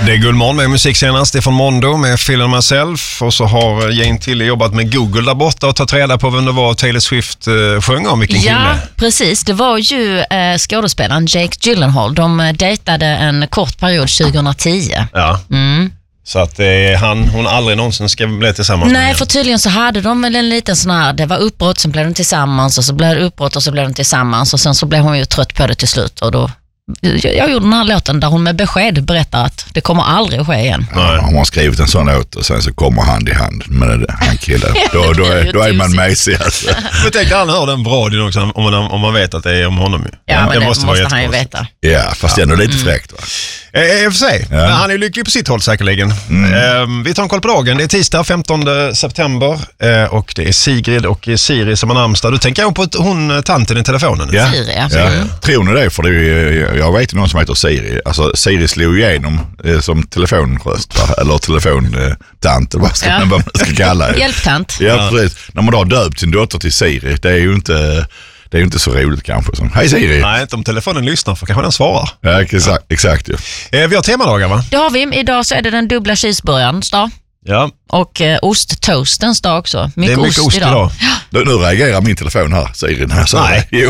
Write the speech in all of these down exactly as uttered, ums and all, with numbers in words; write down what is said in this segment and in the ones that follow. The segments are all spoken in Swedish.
Det är Guldmorgon med musikscenen Stefan Mondo med Phil Myself. Och så har Jane Tille jobbat med Google där borta och tagit reda på vem det var Taylor Swift eh, sjöng om, vilken ja, kille. Ja, precis. Det var ju eh, skådespelaren Jake Gyllenhaal. De eh, dejtade en kort period tjugohundratio. Ja. Mm. Så att eh, han, hon aldrig någonsin ska bli tillsammans Nej, med. Nej, för tydligen så hade de väl en liten sån här, det var uppbrott, sen blev de tillsammans och så blev det uppbrott och så blev de tillsammans och sen så blev hon ju trött på det till slut och då jag, jag gjorde den här låten där hon med besked berättar att det kommer aldrig att ske igen. Ja, hon har skrivit en sån låt och sen så kommer hand i hand med han killen. Då, då, är, då är man mesig alltså. Jag tänkte han hör den på radion också om man, om man vet att det är om honom. Ja, ja men det, det måste, måste han ju veta. Ja, fast ja. ändå lite fräckt va? Eh, I och för sig, ja. Men han är lycklig på sitt håll säkerligen. Mm. Eh, vi tar en koll på dagen. Det är tisdag femtonde september eh, och det är Sigrid och Siri som har namnsdag. Du tänker jag på hon tanten i telefonen? Ja, Siri, ja. ja. Mm. Tror ni det? För det är, jag vet någon som heter Siri. Alltså Siri slog igenom eh, som telefonröst va? Eller telefontant eller vad ska ja. man ska kalla det. Hjälptant. Ja, ja, precis. När man då har döpt sin dotter till Siri, det är ju inte... Det är ju inte så roligt kanske. Som, hej Siri. Nej, inte om telefonen lyssnar för kanske den svarar. Ja, exakt. exakt ja. eh, vi har temadagar va? Det har vi. Idag så är det den dubbla cheeseburgarens dag. Ja. Och eh, osttoastens dag också. Mycket, det är mycket ost, ost idag. idag. Nu, nu reagerar min telefon här, Siri. Här, så Nej. Jo.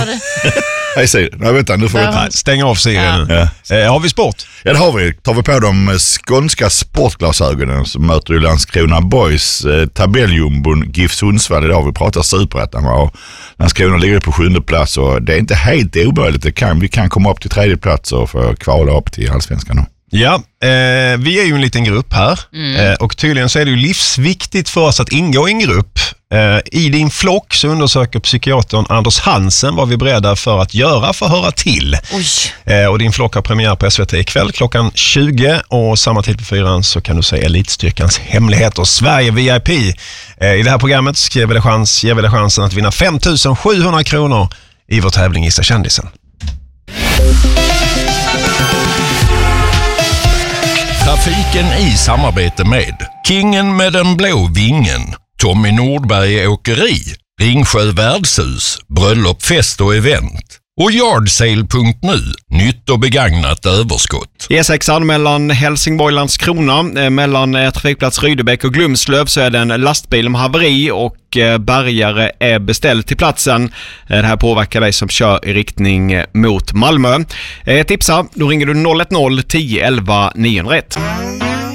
Hej Siri. Nej, vänta, nu får ja. vi... Stäng av Siri ja. nu. Ja. Eh, har vi sport? Ja, det har vi. Tar vi på de skånska sportglasögonen så möter ju Landskrona Boys eh, tabelljumbon GIF Sundsvall idag. Vi pratar superettan och Landskrona ligger på sjunde plats och det är inte helt omöjligt. Det kan, vi kan komma upp till tredje plats och få kvala upp till Allsvenskan. Ja, eh, vi är ju en liten grupp här mm. eh, och tydligen så är det ju livsviktigt för oss att ingå i en grupp. Eh, I din flock så undersöker psykiatern Anders Hansen vad vi är beredda för att göra för att höra till. Eh, och din flock har premiär på S V T ikväll klockan tjugo och samma tid på fyran så kan du se Elitstyrkans hemligheter Sverige V I P. Eh, I det här programmet ger vi dig chans, ger vi dig chansen att vinna fem tusen sjuhundra kronor i vår tävling Gissa kändisen. Trafiken i samarbete med Kingen med den blå vingen, Tommy Nordberg Åkeri, Ringsjö Värdshus, Bröllop, fest och event och Yardsale punkt nu, nytt och begagnat överskott. E sexan mellan Helsingborg och Landskrona, mellan trafikplats Rydebäck och Glumslöv så är det en lastbil med haveri och bärgare är beställd till platsen. Det här påverkar dig som kör i riktning mot Malmö. Tipsa, då ringer du noll ett noll tio elva niohundraett.